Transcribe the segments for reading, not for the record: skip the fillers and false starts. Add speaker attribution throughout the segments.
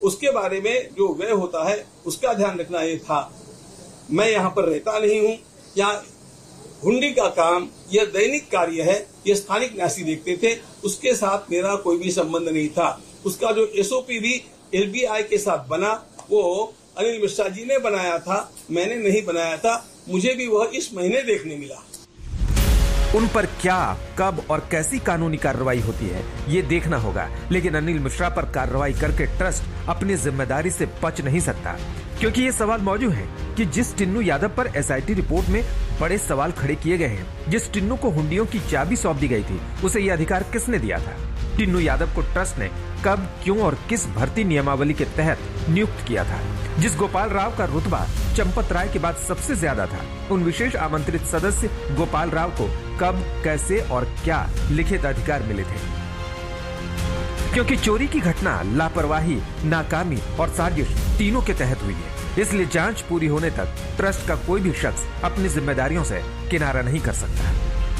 Speaker 1: उसके बारे में जो व्यय होता है उसका ध्यान रखना ये था। मैं यहाँ पर रहता नहीं हूँ, यहाँ हुंडी का काम यह दैनिक कार्य है, ये स्थानिक न्यासी देखते थे, उसके साथ मेरा कोई भी संबंध नहीं था। उसका जो एसओपी भी एलबीआई के साथ बना वो अनिल मिश्रा जी ने बनाया था, मैंने नहीं बनाया था। मुझे भी वह इस महीने देखने मिला।
Speaker 2: उन पर क्या, कब और कैसी कानूनी कार्रवाई होती है ये देखना होगा, लेकिन अनिल मिश्रा पर कार्रवाई करके ट्रस्ट अपनी जिम्मेदारी से बच नहीं सकता, क्योंकि ये सवाल मौजूद है कि जिस टिन्नू यादव पर एसआईटी रिपोर्ट में बड़े सवाल खड़े किए गए हैं, जिस टिन्नू को हुंडियों की चाबी सौंप दी गई थी, उसे ये अधिकार किसने दिया था? टिन्नू यादव को ट्रस्ट ने कब, क्यों और किस भर्ती नियमावली के तहत नियुक्त किया था? जिस गोपाल राव का रुतबा चंपत राय के बाद सबसे ज्यादा था, उन विशेष आमंत्रित सदस्य गोपाल राव को कब, कैसे और क्या लिखित अधिकार मिले थे? क्योंकि चोरी की घटना लापरवाही, नाकामी और साजिश तीनों के तहत हुई है, इसलिए जांच पूरी होने तक ट्रस्ट का कोई भी शख्स अपनी जिम्मेदारियों से किनारा नहीं कर सकता।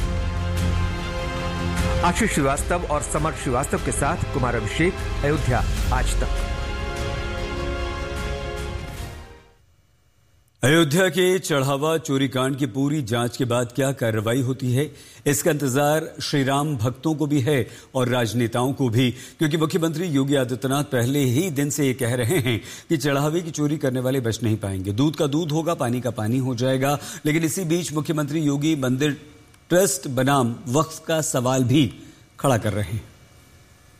Speaker 2: आशीष श्रीवास्तव और समर श्रीवास्तव के साथ कुमार अभिषेक, अयोध्या आज तक।
Speaker 3: अयोध्या के चढ़ावा चोरी कांड की पूरी जांच के बाद क्या कार्रवाई होती है, इसका इंतजार श्री राम भक्तों को भी है और राजनेताओं को भी, क्योंकि मुख्यमंत्री योगी आदित्यनाथ पहले ही दिन से ये कह रहे हैं कि चढ़ावे की चोरी करने वाले बच नहीं पाएंगे। दूध का दूध होगा, पानी का पानी हो जाएगा। लेकिन इसी बीच मुख्यमंत्री योगी मंदिर ट्रस्ट बनाम वक्फ का सवाल भी खड़ा कर रहे हैं।